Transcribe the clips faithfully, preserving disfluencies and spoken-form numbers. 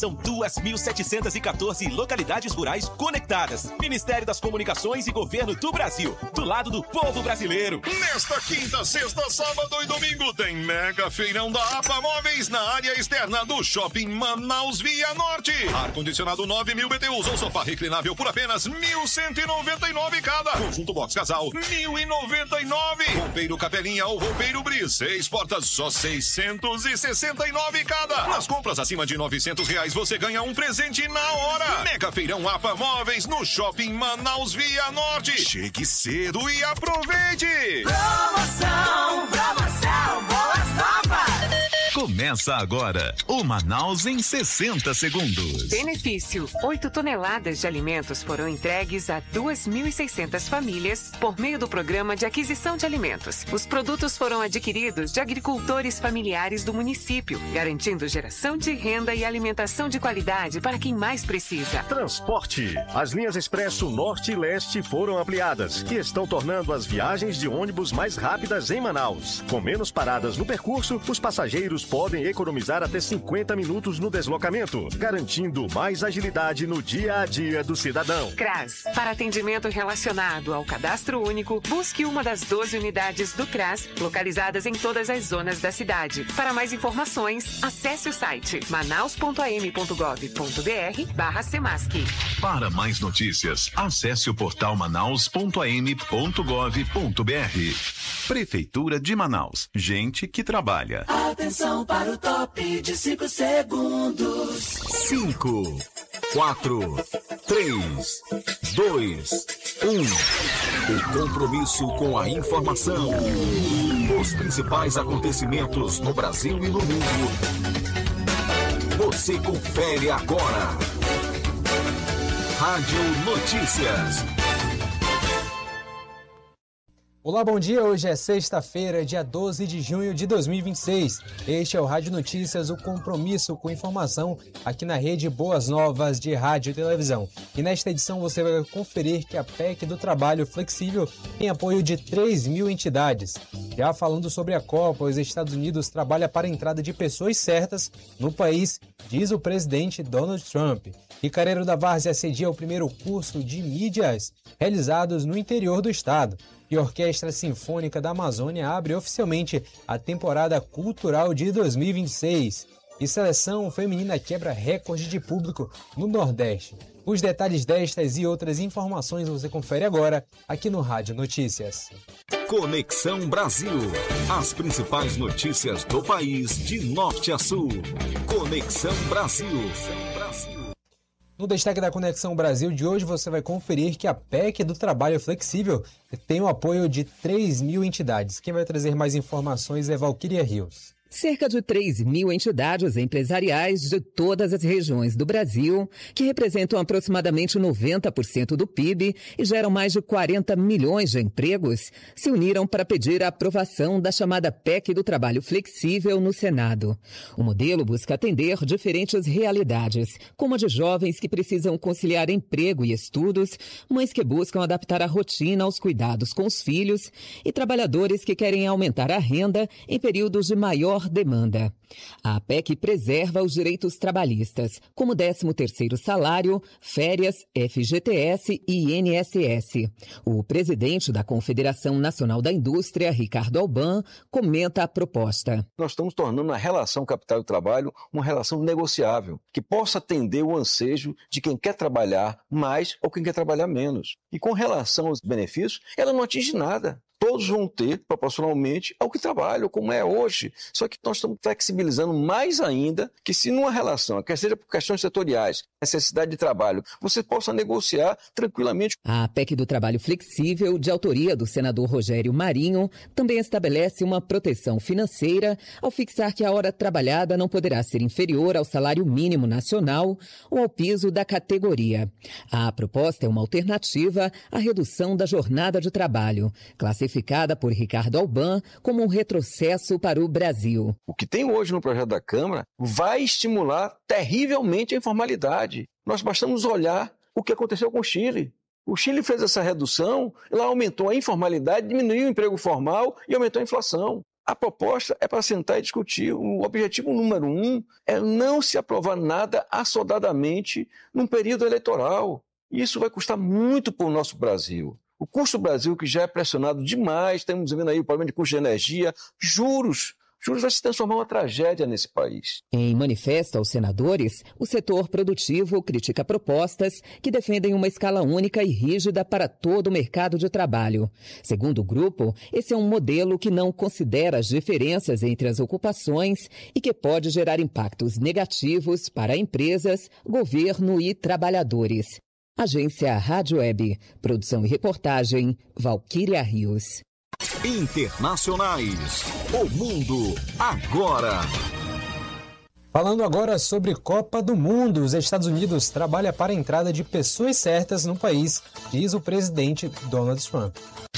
São duas mil setecentas e quatorze localidades rurais conectadas. Ministério das Comunicações e Governo do Brasil. Do lado do povo brasileiro. Nesta quinta, sexta, sábado e domingo tem Mega Feirão da APA Móveis na área externa do Shopping Manaus Via Norte. Ar-condicionado nove mil B T Us ou sofá reclinável por apenas mil cento e noventa e nove cada. Conjunto box casal mil e noventa e nove. Roupeiro Capelinha ou roupeiro Bris, seis portas só seiscentos e sessenta e nove cada. Nas compras acima de novecentos reais você ganha um presente na hora. Mega Feirão APA Móveis no Shopping Manaus Via Norte. Chegue cedo e aproveite. Promoção, promoção, boas novas. Começa agora o Manaus em sessenta segundos. Benefício: oito toneladas de alimentos foram entregues a duas mil e seiscentas famílias por meio do Programa de Aquisição de Alimentos. Os produtos foram adquiridos de agricultores familiares do município, garantindo geração de renda e alimentação de qualidade para quem mais precisa. Transporte. As linhas Expresso Norte e Leste foram ampliadas e estão tornando as viagens de ônibus mais rápidas em Manaus. Com menos paradas no percurso, os passageiros podem economizar até cinquenta minutos no deslocamento, garantindo mais agilidade no dia a dia do cidadão. C R A S. Para atendimento relacionado ao cadastro único, busque uma das doze unidades do C R A S localizadas em todas as zonas da cidade. Para mais informações, acesse o site manaus ponto a m ponto gov ponto b r barra semasc. Para mais notícias, acesse o portal manaus ponto a m ponto gov ponto b r. Prefeitura de Manaus. Gente que trabalha. Atenção para o top de cinco segundos. cinco, quatro, três, dois, um. O compromisso com a informação. Os principais acontecimentos no Brasil e no mundo. Você confere agora. Rádio Notícias. Olá, bom dia. Hoje é sexta-feira, dia doze de junho de dois mil e vinte e seis. Este é o Rádio Notícias, o compromisso com informação aqui na rede Boas Novas de Rádio e Televisão. E nesta edição você vai conferir que a P E C do Trabalho Flexível tem apoio de três mil entidades. Já falando sobre a Copa, os Estados Unidos trabalham para a entrada de pessoas certas no país, diz o presidente Donald Trump. E Careiro da Várzea cedia o primeiro curso de mídias realizados no interior do estado. E a Orquestra Sinfônica da Amazônia abre oficialmente a temporada cultural de dois mil e vinte e seis. E seleção feminina quebra recorde de público no Nordeste. Os detalhes destas e outras informações você confere agora aqui no Rádio Notícias. Conexão Brasil. As principais notícias do país de norte a sul. Conexão Brasil. No destaque da Conexão Brasil de hoje, você vai conferir que a P E C do Trabalho Flexível tem o apoio de três mil entidades. Quem vai trazer mais informações é Valquíria Rios. Cerca de três mil entidades empresariais de todas as regiões do Brasil, que representam aproximadamente noventa por cento do P I B e geram mais de quarenta milhões de empregos, se uniram para pedir a aprovação da chamada P E C do Trabalho Flexível no Senado. O modelo busca atender diferentes realidades, como a de jovens que precisam conciliar emprego e estudos, mães que buscam adaptar a rotina aos cuidados com os filhos e trabalhadores que querem aumentar a renda em períodos de maior demanda. A P E C preserva os direitos trabalhistas, como décimo terceiro salário, férias, F G T S e I N S S. O presidente da Confederação Nacional da Indústria, Ricardo Alban, comenta a proposta. Nós estamos tornando a relação capital-trabalho uma relação negociável, que possa atender o ansejo de quem quer trabalhar mais ou quem quer trabalhar menos. E com relação aos benefícios, ela não atinge nada. Todos vão ter proporcionalmente ao que trabalham, como é hoje. Só que nós estamos flexibilizando mais ainda que se numa relação, quer seja por questões setoriais, necessidade de trabalho, você possa negociar tranquilamente. A P E C do Trabalho Flexível, de autoria do senador Rogério Marinho, também estabelece uma proteção financeira ao fixar que a hora trabalhada não poderá ser inferior ao salário mínimo nacional ou ao piso da categoria. A proposta é uma alternativa à redução da jornada de trabalho, classificada por Ricardo Alban como um retrocesso para o Brasil. O que tem hoje no projeto da Câmara vai estimular terrivelmente a informalidade. Nós bastamos olhar o que aconteceu com o Chile. O Chile fez essa redução, ela aumentou a informalidade, diminuiu o emprego formal e aumentou a inflação. A proposta é para sentar e discutir. O objetivo número um é não se aprovar nada assodadamente num período eleitoral. Isso vai custar muito para o nosso Brasil. O custo do Brasil, que já é pressionado demais, estamos vendo aí o problema de custo de energia, juros. Juros vai se transformar em uma tragédia nesse país. Em manifesto aos senadores, o setor produtivo critica propostas que defendem uma escala única e rígida para todo o mercado de trabalho. Segundo o grupo, esse é um modelo que não considera as diferenças entre as ocupações e que pode gerar impactos negativos para empresas, governo e trabalhadores. Agência Rádio Web. Produção e reportagem, Valquíria Rios. Internacionais. O mundo agora. Falando agora sobre Copa do Mundo, os Estados Unidos trabalham para a entrada de pessoas certas no país, diz o presidente Donald Trump.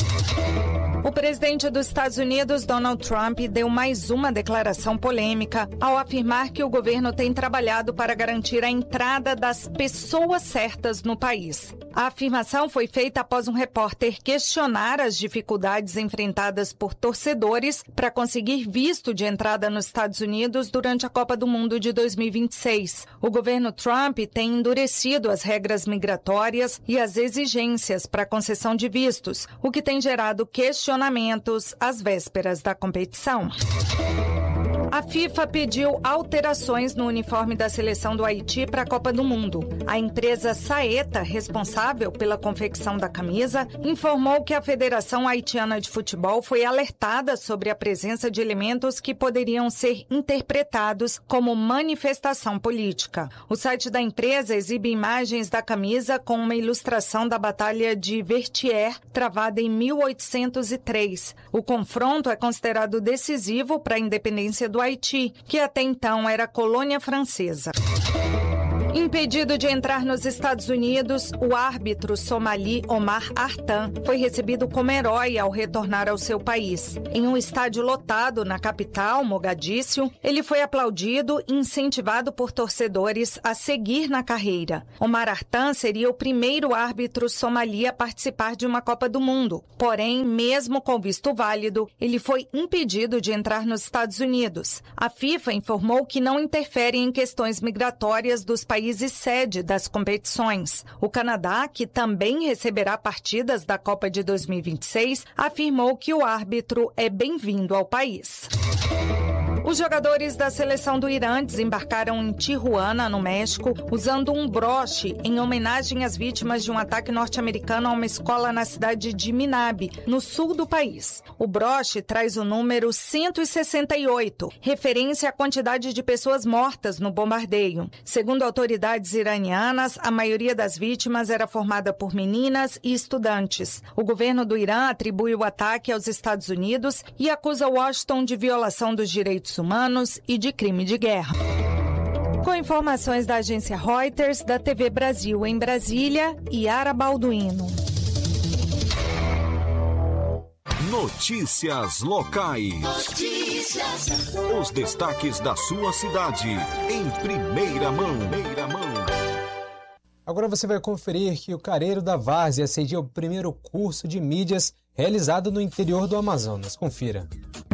O presidente dos Estados Unidos, Donald Trump, deu mais uma declaração polêmica ao afirmar que o governo tem trabalhado para garantir a entrada das pessoas certas no país. A afirmação foi feita após um repórter questionar as dificuldades enfrentadas por torcedores para conseguir visto de entrada nos Estados Unidos durante a Copa do Mundo de dois mil e vinte e seis. O governo Trump tem endurecido as regras migratórias e as exigências para concessão de vistos, o que tem gerado questionamentos às vésperas da competição. A FIFA pediu alterações no uniforme da seleção do Haiti para a Copa do Mundo. A empresa Saeta, responsável pela confecção da camisa, informou que a Federação Haitiana de Futebol foi alertada sobre a presença de elementos que poderiam ser interpretados como manifestação política. O site da empresa exibe imagens da camisa com uma ilustração da Batalha de Vertières, travada em mil oitocentos e três. O confronto é considerado decisivo para a independência do Haiti, que até então era colônia francesa. Impedido de entrar nos Estados Unidos, o árbitro somali Omar Artan foi recebido como herói ao retornar ao seu país. Em um estádio lotado na capital, Mogadíscio, ele foi aplaudido e incentivado por torcedores a seguir na carreira. Omar Artan seria o primeiro árbitro somali a participar de uma Copa do Mundo. Porém, mesmo com visto válido, ele foi impedido de entrar nos Estados Unidos. A FIFA informou que não interfere em questões migratórias dos países e sede das competições. O Canadá, que também receberá partidas da Copa de dois mil e vinte e seis, afirmou que o árbitro é bem-vindo ao país. Os jogadores da seleção do Irã desembarcaram em Tijuana, no México, usando um broche em homenagem às vítimas de um ataque norte-americano a uma escola na cidade de Minab, no sul do país. O broche traz o número cento e sessenta e oito, referência à quantidade de pessoas mortas no bombardeio. Segundo autoridades iranianas, a maioria das vítimas era formada por meninas e estudantes. O governo do Irã atribui o ataque aos Estados Unidos e acusa Washington de violação dos direitos humanos e de crime de guerra. Com informações da agência Reuters, da T V Brasil em Brasília, Yara Balduino. Notícias locais. Notícias. Os destaques da sua cidade em primeira mão. Primeira mão. Agora você vai conferir que o Careiro da Várzea cedia o primeiro curso de mídias realizado no interior do Amazonas. Confira.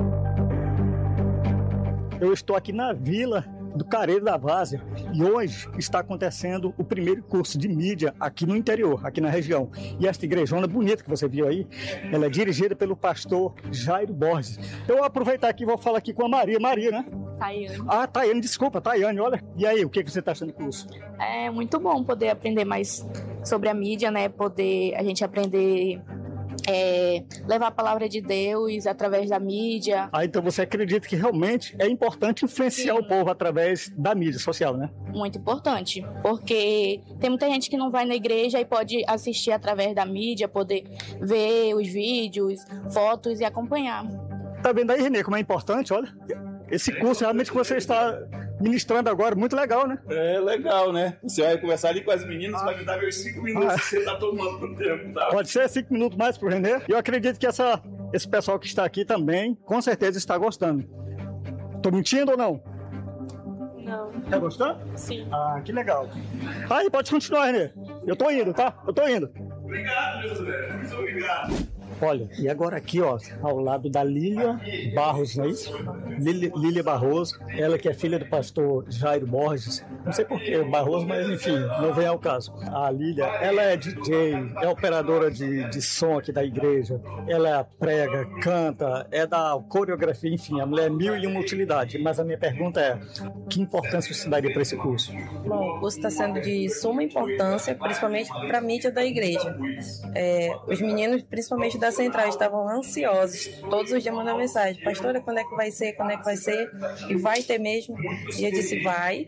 Eu estou aqui na vila do Careiro da Várzea e hoje está acontecendo o primeiro curso de mídia aqui no interior, aqui na região. E esta igrejona bonita que você viu aí, ela é dirigida pelo pastor Jairo Borges. Eu vou aproveitar aqui e vou falar aqui com a Maria. Maria, né? Tayane. Ah, Tayane, desculpa, Tayane, olha. E aí, o que você está achando do curso? É muito bom poder aprender mais sobre a mídia, né? Poder a gente aprender... É, levar a palavra de Deus através da mídia. Ah, então você acredita que realmente é importante influenciar Sim. o povo através da mídia social, né? Muito importante, porque tem muita gente que não vai na igreja e pode assistir através da mídia, poder ver os vídeos, fotos e acompanhar. Tá vendo aí, Renê, como é importante, olha? Esse curso realmente que você está ministrando agora, muito legal, né? É legal, né? Você vai conversar ali com as meninas, ah. vai me dar meus cinco minutos, ah. que você tá tomando no tempo, tá? Pode ser cinco minutos mais pro Renê. E eu acredito que essa, esse pessoal que está aqui também, com certeza está gostando. Tô mentindo ou não? Não. Tá gostando? Sim. Ah, que legal. Aí, pode continuar, Renê. Eu tô indo, tá? Eu tô indo. Obrigado, meu Zé. Muito obrigado. Olha, e agora aqui, ó, ao lado da Lília Barros, não é isso? Lília, Lília Barroso, ela que é filha do pastor Jairo Borges, não sei por que Barroso, mas enfim, não vem ao caso. A Lília, ela é D J, é operadora de, de som aqui da igreja, ela prega, canta, é da coreografia, enfim, a mulher é mil e uma utilidade. Mas a minha pergunta é, que importância você daria para esse curso? Bom, o curso está sendo de suma importância, principalmente para a mídia da igreja. É, os meninos, principalmente da central, estavam ansiosos, todos os dias mandando mensagem: pastora, quando é que vai ser, quando é que vai ser? E vai ter mesmo? E eu disse: vai,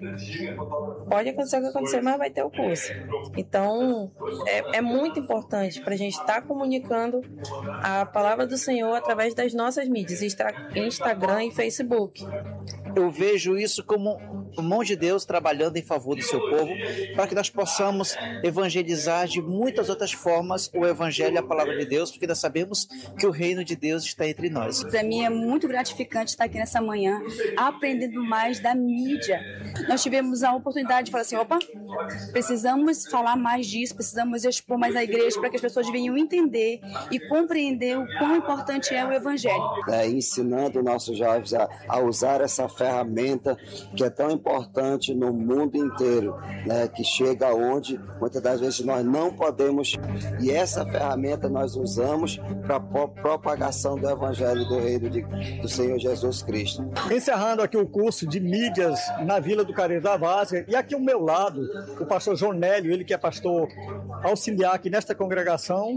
pode acontecer o que acontecer, mas vai ter o curso. Então, é, é muito importante para a gente estar tá comunicando a palavra do Senhor através das nossas mídias, Instagram e Facebook. Eu vejo isso como a mão de Deus trabalhando em favor do seu povo, para que nós possamos evangelizar de muitas outras formas o evangelho e a palavra de Deus, porque nós sabemos que o reino de Deus está entre nós. Para mim é muito gratificante estar aqui nessa manhã, aprendendo mais da mídia. Nós tivemos a oportunidade de falar assim: opa, precisamos falar mais disso, precisamos expor mais a igreja para que as pessoas venham entender e compreender o quão importante é o evangelho. É, ensinando nossos jovens a, a usar essa ferramenta que é tão importante no mundo inteiro, né, que chega onde muitas das vezes nós não podemos, e essa ferramenta nós usamos para a propagação do evangelho do reino de, do Senhor Jesus Cristo. Encerrando aqui o curso de mídias na Vila do Careiro da Várzea, e aqui ao meu lado o pastor Jonélio, ele que é pastor auxiliar aqui nesta congregação,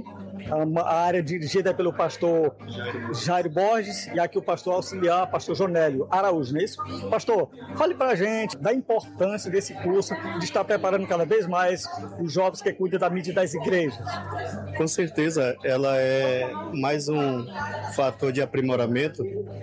a área dirigida pelo pastor Jairo Borges, e aqui o pastor auxiliar, pastor Jonélio Araújo, não é isso? Pastor, fale para a gente da importância desse curso, de estar preparando cada vez mais os jovens que cuidam da mídia das igrejas. Com certeza, ela é mais um fator de aprimoramento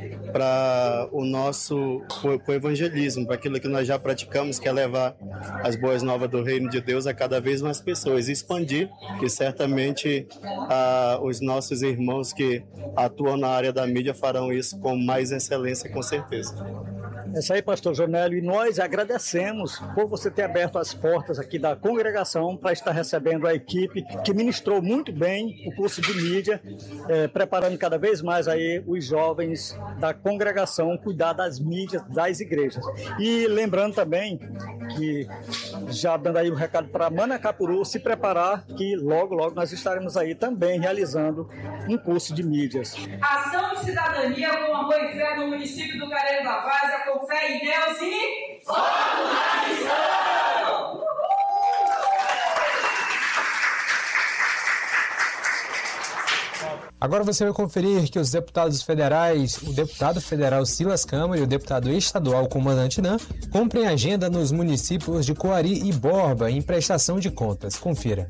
para o nosso pro evangelismo, para aquilo que nós já praticamos, que é levar as boas novas do reino de Deus a cada vez mais pessoas, e expandir, que certamente ah, os nossos irmãos que atuam na área da mídia farão isso com mais excelência, com certeza. É isso aí, pastor Jonélio, e nós agradecemos por você ter aberto as portas aqui da congregação para estar recebendo a equipe que ministrou muito bem o curso de mídia, é, preparando cada vez mais aí os jovens da congregação cuidar das mídias das igrejas. E lembrando também que, já dando aí um recado para Manacapuru, se preparar que logo, logo nós estaremos aí também realizando um curso de mídias. Ação de cidadania com amor e fé no município do Careiro da Várzea, com fé em Deus e fogo na missão! Agora você vai conferir que os deputados federais, o deputado federal Silas Câmara e o deputado estadual Comandante Dan, cumprem agenda nos municípios de Coari e Borba em prestação de contas. Confira.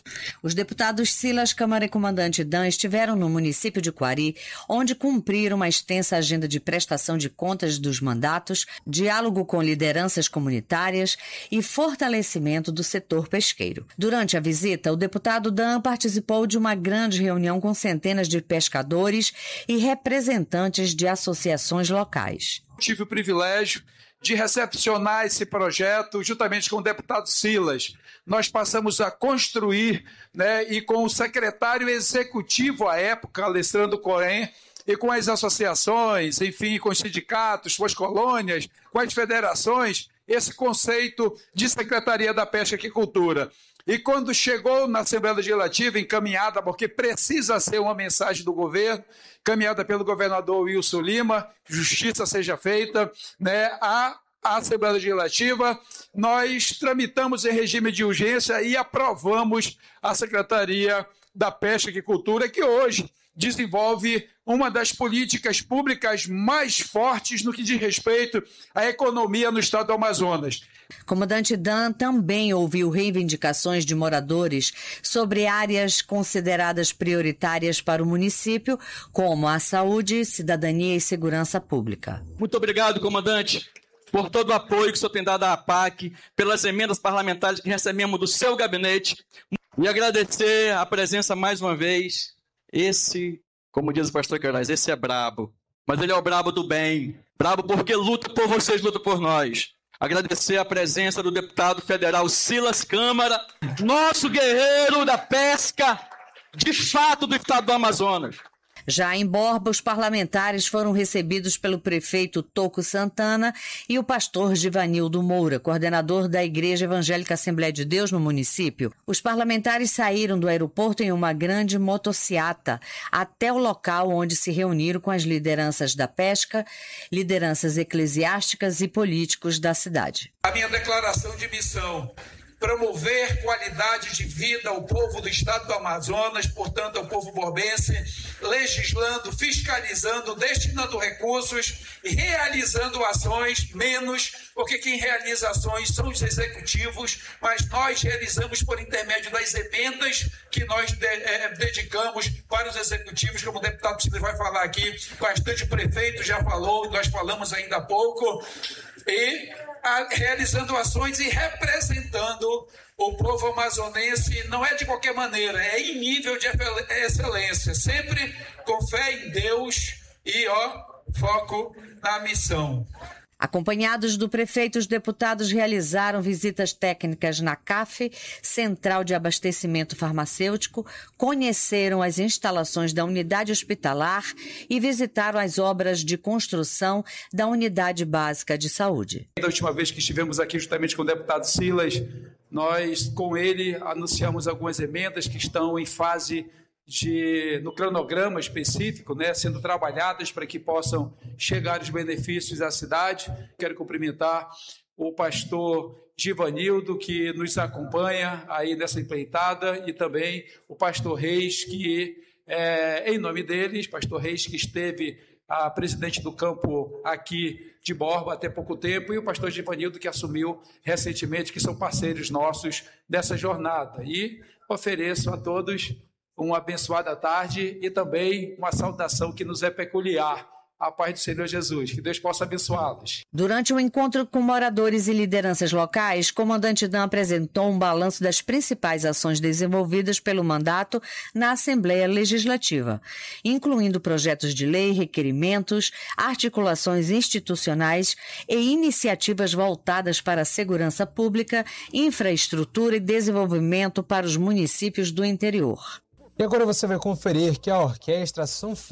Os deputados Silas Câmara e Comandante Dan estiveram no município de Coari, onde cumpriram uma extensa agenda de prestação de contas dos mandatos, diálogo com lideranças comunitárias e fortalecimento do setor pesqueiro. Durante a visita, o deputado Dan participou de uma grande reunião com centenas de pescadores e representantes de associações locais. Tive o privilégio de recepcionar esse projeto juntamente com o deputado Silas. Nós passamos a construir, né, e com o secretário executivo à época, Alessandro Cohen, e com as associações, enfim, com os sindicatos, com as colônias, com as federações, esse conceito de Secretaria da Pesca e Aquicultura. E quando chegou na Assembleia Legislativa, encaminhada, porque precisa ser uma mensagem do governo, encaminhada pelo governador Wilson Lima, justiça seja feita, né, a A Assembleia Legislativa, nós tramitamos em regime de urgência e aprovamos a Secretaria da Pesca e Aquicultura, que hoje desenvolve uma das políticas públicas mais fortes no que diz respeito à economia no estado do Amazonas. Comandante Dan também ouviu reivindicações de moradores sobre áreas consideradas prioritárias para o município, como a saúde, cidadania e segurança pública. Muito obrigado, comandante, por todo o apoio que o senhor tem dado à A P A C, pelas emendas parlamentares que recebemos do seu gabinete, e agradecer a presença mais uma vez. Esse, como diz o pastor Carlos, esse é brabo, mas ele é o brabo do bem, brabo porque luta por vocês, luta por nós. Agradecer a presença do deputado federal Silas Câmara, nosso guerreiro da pesca, de fato do estado do Amazonas. Já em Borba, os parlamentares foram recebidos pelo prefeito Toco Santana e o pastor Givanildo Moura, coordenador da Igreja Evangélica Assembleia de Deus no município. Os parlamentares saíram do aeroporto em uma grande motociata até o local onde se reuniram com as lideranças da pesca, lideranças eclesiásticas e políticos da cidade. A minha declaração de missão: promover qualidade de vida ao povo do estado do Amazonas, portanto ao povo borbense, legislando, fiscalizando, destinando recursos e realizando ações, menos, porque quem realiza ações são os executivos, mas nós realizamos por intermédio das emendas que nós de, é, dedicamos para os executivos, como o deputado Cid vai falar aqui, bastante prefeito já falou, nós falamos ainda há pouco, e a, realizando ações e representando o povo amazonense, não é de qualquer maneira, é em nível de excelência, sempre com fé em Deus e ó, foco na missão. Acompanhados do prefeito, os deputados realizaram visitas técnicas na C A F, Central de Abastecimento Farmacêutico, conheceram as instalações da unidade hospitalar e visitaram as obras de construção da unidade básica de saúde. Da última vez que estivemos aqui justamente com o deputado Silas, nós com ele anunciamos algumas emendas que estão em fase de, no cronograma específico, né, sendo trabalhadas para que possam chegar os benefícios à cidade. Quero cumprimentar o pastor Givanildo, que nos acompanha aí nessa empreitada, e também o pastor Reis, que, é, em nome deles, pastor Reis, que esteve a presidente do campo aqui de Borba até pouco tempo, e o pastor Givanildo, que assumiu recentemente, que são parceiros nossos dessa jornada. E ofereço a todos uma abençoada tarde e também uma saudação que nos é peculiar. A paz do Senhor Jesus, que Deus possa abençoá-los. Durante o encontro com moradores e lideranças locais, comandante Dan apresentou um balanço das principais ações desenvolvidas pelo mandato na Assembleia Legislativa, incluindo projetos de lei, requerimentos, articulações institucionais e iniciativas voltadas para a segurança pública, infraestrutura e desenvolvimento para os municípios do interior. E agora você vai conferir que a Orquestra Sanfona